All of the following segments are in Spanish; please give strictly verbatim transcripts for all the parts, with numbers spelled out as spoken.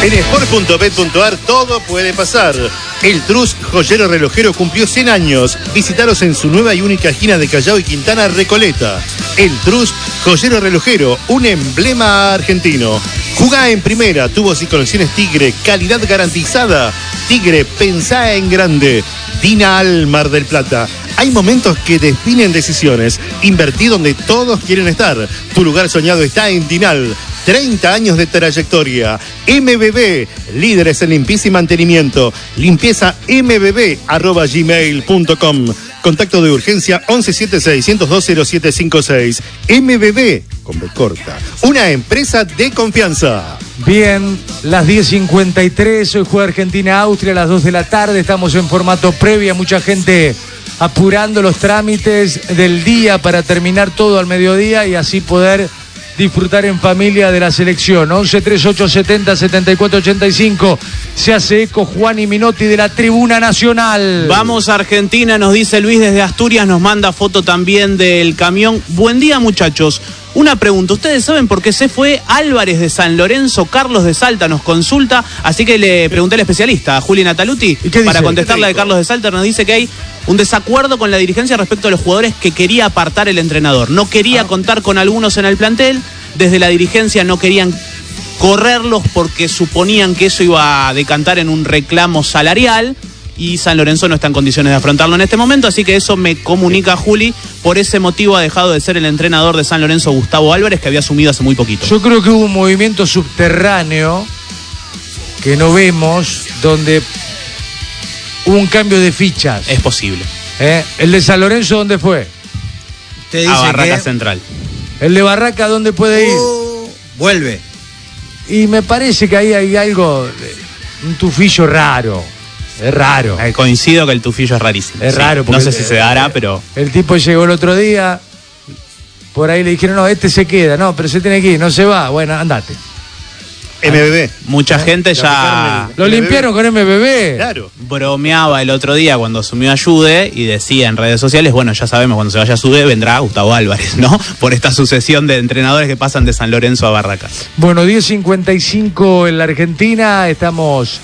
En sport punto bet punto ar todo puede pasar. El Trust Joyero Relojero cumplió cien años. Visítalos en su nueva y única esquina de Callao y Quintana, Recoleta. El Trust Joyero Relojero, un emblema argentino. Jugá en primera, tubos y conexiones Tigre, calidad garantizada. Tigre, pensá en grande. Dinal Mar del Plata. Hay momentos que definen decisiones. Invertí donde todos quieren estar. Tu lugar soñado está en Dinal. treinta años de trayectoria. M B B, líderes en limpieza y mantenimiento. Limpieza m b b arroba gmail punto com. Contacto de urgencia once setenta y seis, ciento dos, cero siete cinco seis. M B B, con B corta. Una empresa de confianza. Bien, las diez cincuenta y tres, hoy juega Argentina-Austria a las dos de la tarde. Estamos en formato previa, mucha gente apurando los trámites del día para terminar todo al mediodía y así poder disfrutar en familia de la selección. once treinta y ocho setenta setenta y cuatro ochenta y cinco. Se hace eco Juan y Minotti de la Tribuna Nacional. Vamos a Argentina, nos dice Luis desde Asturias, nos manda foto también del camión. Buen día, muchachos. Una pregunta, ¿ustedes saben por qué se fue Álvarez de San Lorenzo? Carlos de Salta nos consulta, así que le pregunté al especialista, a Juli Nataluti, para contestarle de Carlos de Salta. Nos dice que hay un desacuerdo con la dirigencia respecto a los jugadores que quería apartar el entrenador. No quería ah. contar con algunos en el plantel, desde la dirigencia no querían correrlos porque suponían que eso iba a decantar en un reclamo salarial. Y San Lorenzo no está en condiciones de afrontarlo en este momento, así que eso me comunica Juli. Por ese motivo ha dejado de ser el entrenador de San Lorenzo, Gustavo Álvarez, que había asumido hace muy poquito. Yo creo que hubo un movimiento subterráneo que no vemos, donde hubo un cambio de fichas. Es posible. ¿Eh? ¿El de San Lorenzo dónde fue? Usted dice a Barraca que... Central. ¿El de Barraca dónde puede ir? Uh, vuelve. Y me parece que ahí hay algo, un tufillo raro. Es raro. Eh, coincido que el tufillo es rarísimo. Es sí. raro. No sé el, si se dará, pero... El tipo llegó el otro día, por ahí le dijeron, no, este se queda. No, pero se tiene que ir, no se va. Bueno, andate. M B B. Mucha ¿Eh? gente ya... Lo M B B. limpiaron con M B B. Claro. Bromeaba el otro día cuando asumió a Jude y decía en redes sociales, bueno, ya sabemos, cuando se vaya a Jude vendrá Gustavo Álvarez, ¿no? Por esta sucesión de entrenadores que pasan de San Lorenzo a Barracas. Bueno, diez cincuenta y cinco en la Argentina, estamos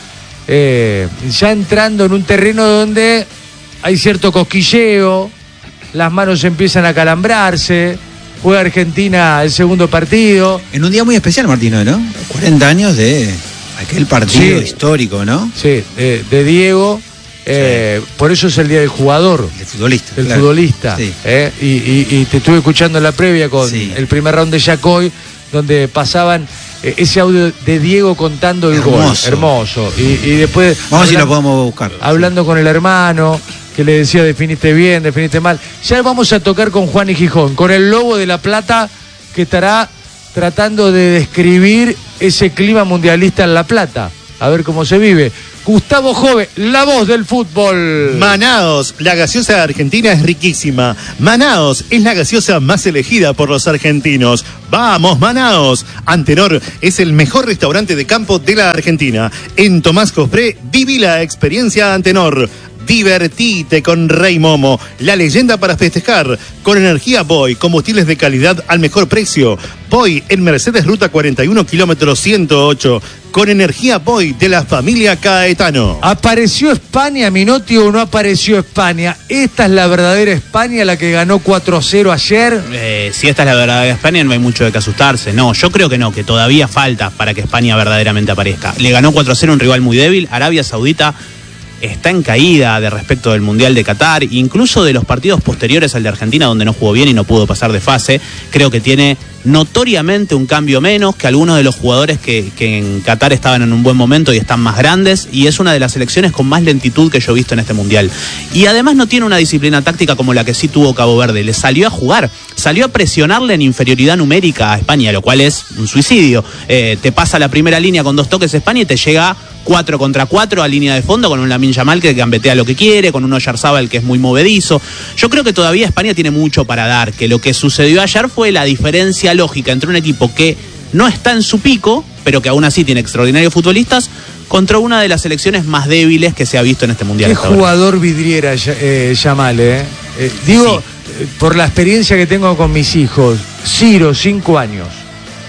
eh, ya entrando en un terreno donde hay cierto cosquilleo, las manos empiezan a calambrarse. Juega Argentina el segundo partido. En un día muy especial, Martino, ¿no? cuarenta años de aquel partido sí. histórico, ¿no? Sí, de, de Diego. Eh, sí. Por eso es el día del jugador. El futbolista. El claro. futbolista. Sí. Eh, y, y, y te estuve escuchando en la previa con sí. el primer round de Yacoy, donde pasaban eh, ese audio de Diego contando el Hermoso. gol. Hermoso. Y, y después... Vamos a ver si hablando, lo podemos buscar. Hablando sí. con el hermano, que le decía definiste bien, definiste mal. Ya vamos a tocar con Juan y Gijón, con el Lobo de La Plata, que estará tratando de describir ese clima mundialista en La Plata. A ver cómo se vive. Gustavo Jove, la voz del fútbol. Manaos, la gaseosa argentina es riquísima. Manaos es la gaseosa más elegida por los argentinos. ¡Vamos, Manaos! Antenor es el mejor restaurante de campo de la Argentina. En Tomás Cospré, viví la experiencia Antenor. Divertite con Rey Momo, la leyenda para festejar. Con energía Boy, combustibles de calidad al mejor precio. Boy en Mercedes Ruta cuarenta y uno, kilómetro ciento ocho. Con energía Boy de la familia Caetano. ¿Apareció España, Minotti, o no apareció España? ¿Esta es la verdadera España, la que ganó cuatro a cero ayer? Eh, si esta es la verdadera España, no hay mucho de qué asustarse. No, yo creo que no, que todavía falta para que España verdaderamente aparezca. Le ganó cuatro a cero un rival muy débil. Arabia Saudita está en caída de respecto del Mundial de Qatar, incluso de los partidos posteriores al de Argentina, donde no jugó bien y no pudo pasar de fase. Creo que tiene notoriamente un cambio menos que algunos de los jugadores que, que en Qatar estaban en un buen momento y están más grandes, y es una de las selecciones con más lentitud que yo he visto en este Mundial. Y además no tiene una disciplina táctica como la que sí tuvo Cabo Verde. Le salió a jugar, salió a presionarle en inferioridad numérica a España, lo cual es un suicidio. Eh, te pasa la primera línea con dos toques España y te llega cuatro contra cuatro a línea de fondo con un Lamine Yamal que gambetea lo que quiere, con un Oyarzabal que es muy movedizo. Yo creo que todavía España tiene mucho para dar, que lo que sucedió ayer fue la diferencia lógica entre un equipo que no está en su pico, pero que aún así tiene extraordinarios futbolistas, contra una de las selecciones más débiles que se ha visto en este Mundial. Qué jugador vidriera eh, Yamal, eh. eh digo, sí. eh, por la experiencia que tengo con mis hijos, Ciro, cinco años.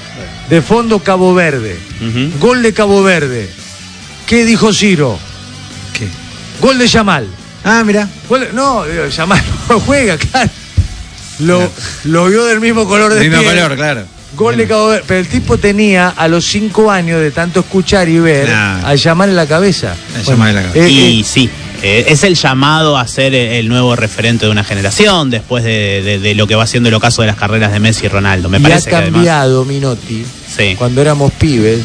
De fondo Cabo Verde. Ujú. Gol de Cabo Verde. ¿Qué dijo Ciro? ¿Qué? Gol de Yamal. Ah, mira. Gol de- No, digo, Yamal no juega, claro. Lo, Claro. lo vio del mismo color de El mismo piel. color, claro. Gol de Cabo Verde. Pero el tipo tenía a los cinco años de tanto escuchar y ver Nah. a Yamal en la cabeza. A Yamal en la cabeza. eh, Y eh, sí, eh, es el llamado a ser el nuevo referente de una generación después de, de- de lo que va siendo el ocaso de las carreras de Messi y Ronaldo. Me y ha parece que además. cambiado Minotti. Sí. Cuando éramos pibes,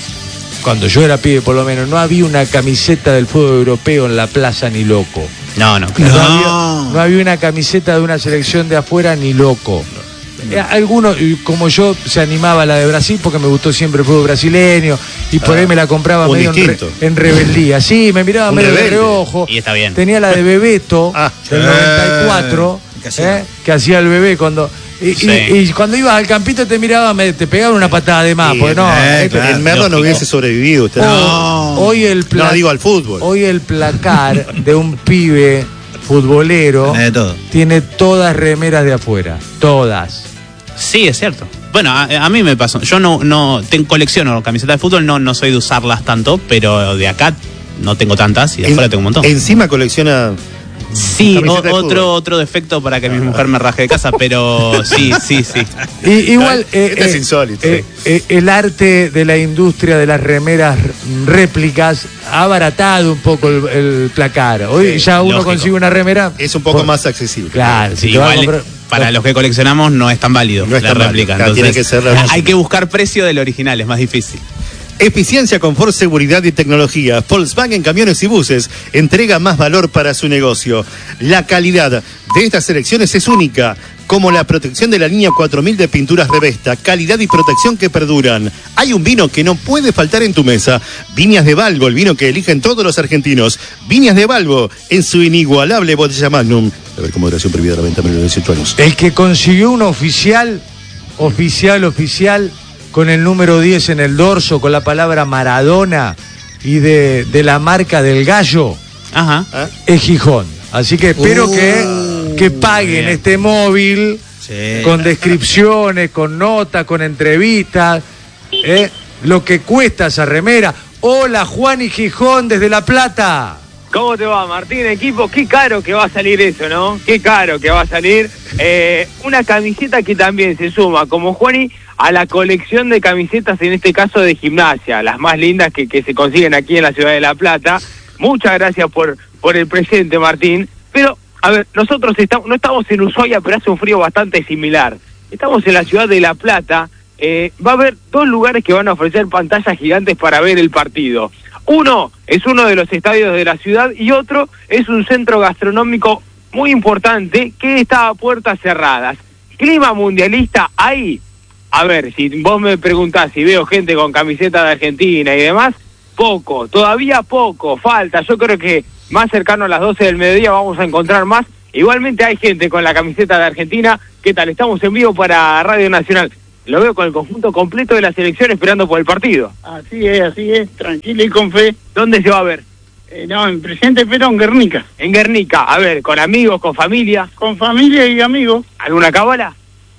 cuando yo era pibe por lo menos, no había una camiseta del fútbol europeo en la plaza ni loco. No, no, No, claro. No. había, no había una camiseta de una selección de afuera ni loco. Eh, Algunos, y como yo, se animaba a la de Brasil porque me gustó siempre el fútbol brasileño y por Ah, ahí me la compraba un medio en, re- distinto. en rebeldía. Sí, me miraba Un medio de rebelde. reojo. Y está bien. Tenía la de Bebeto Ah, del sí. noventa y cuatro, Que hacía. eh, que hacía el bebé cuando. Y, Sí. y- y cuando ibas al campito te miraba, me- te pegaban una patada de más, Sí, porque no. eh, este- claro. el Merlo no lógico. hubiese sobrevivido. Usted. No. Hoy el pla- No, digo al fútbol. Hoy el placar de un pibe futbolero Tiene de todo. tiene todas remeras de afuera. Todas. Sí, es cierto. Bueno, a, a mí me pasó. Yo no, no tengo, colecciono camisetas de fútbol, no, no soy de usarlas tanto, pero de acá no tengo tantas y de En- afuera tengo un montón. Encima colecciona. Sí, camiseta o- de fútbol. otro, otro defecto para que mi mujer me raje de casa, pero sí, sí, sí. Y, igual. eh, Este es eh, insólito. eh, eh, el arte de la industria de las remeras réplicas ha abaratado un poco el, el placar. Hoy Sí, ya uno lógico. consigue una remera. Es un poco por- más accesible. Claro, si Sí, te vas a igual, comprar- para los que coleccionamos no es tan válido No es la tan válido. réplica. Claro, tiene entonces, que ser la original. hay que buscar precio del original, es más difícil. Eficiencia, confort, seguridad y tecnología. Volkswagen Camiones y Buses entrega más valor para su negocio. La calidad de estas selecciones es única, como la protección de la línea cuatro mil de pinturas Revesta, calidad y protección que perduran. Hay un vino que no puede faltar en tu mesa. Viñas de Balbo, el vino que eligen todos los argentinos. Viñas de Balbo, en su inigualable botella Magnum. A ver cómo duración prohibida de la venta menor de dieciocho años. El que consiguió un oficial, oficial, oficial, con el número diez en el dorso, con la palabra Maradona y de, de la marca del gallo, Ajá. ¿Ah? es Gijón. Así que espero Uh, que, que paguen bien. este móvil Sí. con descripciones, con notas, con entrevistas, ¿eh? Lo que cuesta esa remera. Hola, Juan y Gijón desde La Plata. ¿Cómo te va, Martín? Equipo, qué caro que va a salir eso, ¿no? Qué caro que va a salir. Eh, una camiseta que también se suma, como Juani, a la colección de camisetas, en este caso de gimnasia, las más lindas que, que se consiguen aquí en la ciudad de La Plata. Muchas gracias por, por el presente, Martín. Pero, a ver, nosotros estamos, no estamos en Ushuaia, pero hace un frío bastante similar. Estamos en la ciudad de La Plata. Eh, va a haber dos lugares que van a ofrecer pantallas gigantes para ver el partido. Uno es uno de los estadios de la ciudad y otro es un centro gastronómico muy importante que está a puertas cerradas. Clima mundialista ahí. A ver, si vos me preguntás si veo gente con camiseta de Argentina y demás, poco, todavía poco, falta. Yo creo que más cercano a las doce del mediodía vamos a encontrar más. Igualmente hay gente con la camiseta de Argentina. ¿Qué tal? Estamos en vivo para Radio Nacional. Lo veo con el conjunto completo de la selección esperando por el partido. Así es, así es, tranquilo y con fe. ¿Dónde se va a ver? Eh, no, en presente pero en Guernica, En Guernica. A ver, con amigos, con familia. con familia y amigos. ¿Alguna cábala?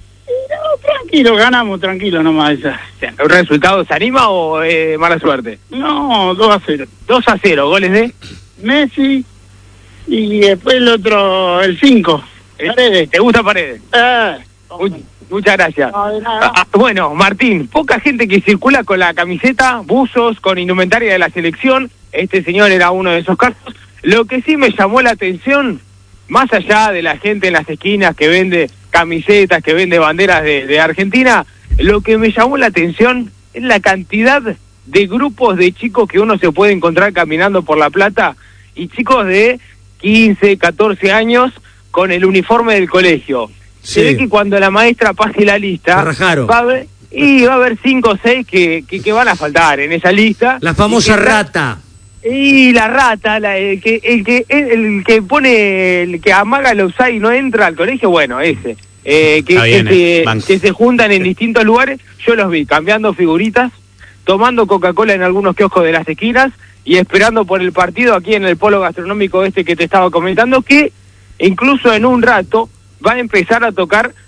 No, tranquilo, ganamos, tranquilo nomás esa. ¿El resultado se anima o eh, mala suerte? No, dos a cero. dos a cero, goles de... Messi y después el otro, el cinco. eh, Paredes. ¿Te gusta Paredes? Eh, Mu- Muchas gracias. No, de nada. Ah, ah, bueno, Martín, poca gente que circula con la camiseta, buzos, con indumentaria de la selección. Este señor era uno de esos casos. Lo que sí me llamó la atención, más allá de la gente en las esquinas que vende camisetas, que vende banderas de, de Argentina, lo que me llamó la atención es la cantidad de grupos de chicos que uno se puede encontrar caminando por La Plata, y chicos de quince, catorce años con el uniforme del colegio. Se Sí. ve que cuando la maestra pase la lista, Se rajaron. va a haber, y va a haber cinco o seis que, que, que van a faltar en esa lista. La famosa Y que- rata. Y la rata, la, el que el que el, que pone, el que amaga el offside y no entra al colegio, bueno, ese. Eh, que, Está que, bien, se, eh, banco. que se juntan en distintos lugares, yo los vi cambiando figuritas, tomando Coca-Cola en algunos kioscos de las esquinas y esperando por el partido aquí en el polo gastronómico este que te estaba comentando, que incluso en un rato va a empezar a tocar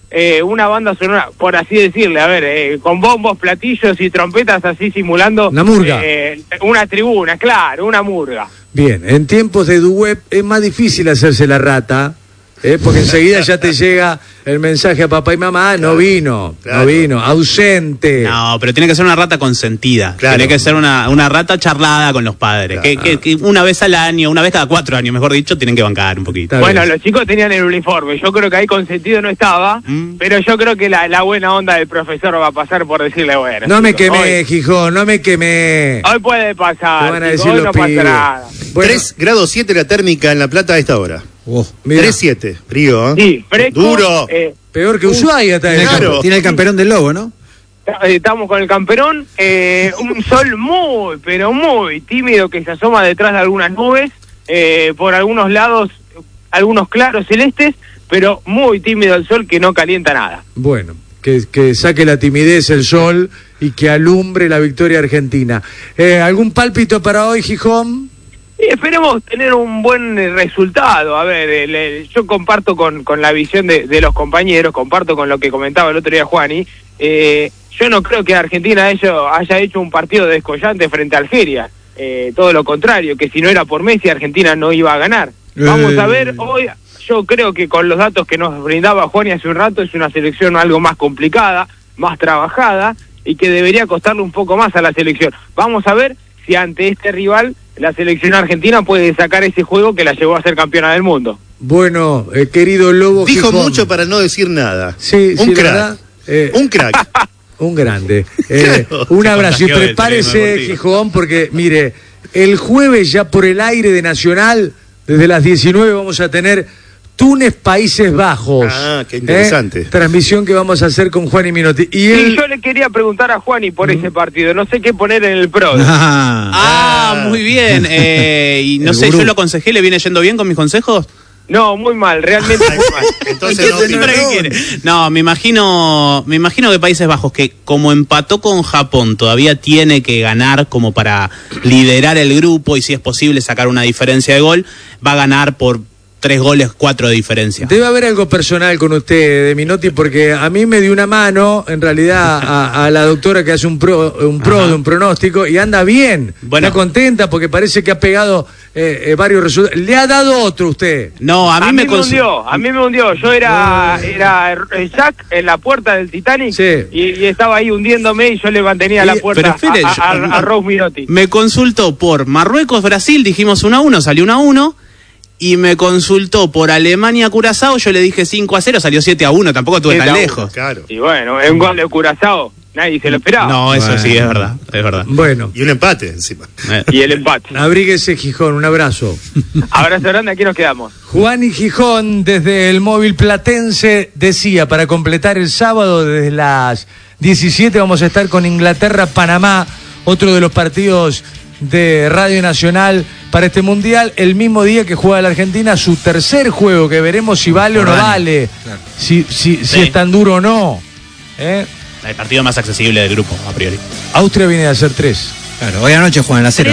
eh, una banda sonora, por así decirle, a ver, eh, con bombos, platillos y trompetas así simulando... Una murga. Eh, una tribuna, claro, una murga. Bien, en tiempos de Duweb es más difícil hacerse la rata, ¿eh? Porque enseguida ya te llega el mensaje a papá y mamá, no vino, claro. no vino, ausente. No, pero tiene que ser una rata consentida. Claro. Tiene que ser una, una rata charlada con los padres. Claro. Que, que, que una vez al año, una vez cada cuatro años, mejor dicho, tienen que bancar un poquito. Está Bueno, bien. los chicos tenían el uniforme, yo creo que ahí consentido no estaba, Mm. pero yo creo que la, la buena onda del profesor va a pasar por decirle, bueno... No me chicos, quemé, hoy, Gijón, no me quemé. hoy puede Te pasar, van a chicos, decir hoy los no pasa pibes. nada. Bueno, tres grados siete la térmica en La Plata a esta hora. Oh, mira, tres siete, frío, ¿eh? Sí, fresco. Duro. eh, peor que Ushuaia está tiene, el Claro. campe- tiene el camperón del lobo, ¿no? Eh, Estamos con el camperón, eh, un sol muy, pero muy tímido que se asoma detrás de algunas nubes, eh, por algunos lados, algunos claros celestes, pero muy tímido el sol que no calienta nada. Bueno, que, que saque la timidez el sol y que alumbre la victoria argentina. Eh, ¿Algún pálpito para hoy, Gijón? Y esperemos tener un buen eh, resultado. A ver, el, el, yo comparto con, con la visión de, de los compañeros, comparto con lo que comentaba el otro día Juani. Eh, yo no creo que Argentina haya, haya hecho un partido descollante frente a Algeria. Eh, todo lo contrario, que si no era por Messi, Argentina no iba a ganar. Vamos a ver, hoy yo creo que con los datos que nos brindaba Juani hace un rato, es una selección algo más complicada, más trabajada, y que debería costarle un poco más a la selección. Vamos a ver si ante este rival la selección argentina puede sacar ese juego que la llevó a ser campeona del mundo. Bueno, eh, querido Lobo Dijo Gijón. mucho para no decir nada. Sí, un sí, crack. ¿verdad? Eh, Un crack. Un grande. Eh, Claro. un Se abrazo y contagió del prepárese, periodismo deportivo. Gijón, porque mire, el jueves ya por el aire de Nacional, desde las diecinueve vamos a tener Túnez, Países Bajos. Ah, qué interesante. Eh, transmisión que vamos a hacer con Juan y Minotti. Y Sí, él, yo le quería preguntar a Juani por ese partido, no sé qué poner en el pro. Ah, Ah, muy bien. Eh, y no El sé, gurú. yo lo aconsejé, ¿le viene yendo bien con mis consejos? No, muy mal, realmente muy mal. Entonces no, ¿Qué- para qué quiere? No, me imagino, me imagino que Países Bajos, que como empató con Japón, todavía tiene que ganar como para liderar el grupo y si es posible sacar una diferencia de gol, va a ganar por tres goles, cuatro de diferencia. debe haber algo personal con usted, de Minotti, porque a mí me dio una mano, en realidad, a, a la doctora que hace un pro, un pro Ajá. de un pronóstico, y anda bien. Bueno. Está contenta porque parece que ha pegado eh, eh, varios resultados. ¿Le ha dado otro usted? No, a A mí, mí, me, me cons- hundió, a mí me hundió. Yo era, era eh, Jack en la puerta del Titanic Sí. y, y estaba ahí hundiéndome y yo le mantenía Y- la puerta pero espere, a, a, yo- a Rose Minotti. me consultó por Marruecos-Brasil, dijimos uno a uno, salió uno a uno. Y me consultó por Alemania-Curazao, yo le dije cinco a cero, salió siete a uno, tampoco estuve siete tan a uno, lejos. Claro. Y bueno, es un gol de Curazao, nadie se lo esperaba. No, eso Bueno. sí, es verdad, es verdad. Bueno, Y un empate encima. Eh, Y el empate. abríguese, Gijón, un abrazo. Abrazo grande, aquí nos quedamos. Juan y Gijón, desde el móvil platense, decía, para completar el sábado, desde las diecisiete vamos a estar con Inglaterra-Panamá, otro de los partidos de Radio Nacional para este Mundial, el mismo día que juega la Argentina, su tercer juego, que veremos si vale o no Jordania, vale, claro. si, si, si Sí. es tan duro o no. ¿Eh? el partido más accesible del grupo, a priori. Austria viene de hacer tres. claro, hoy anoche juegan a la cero.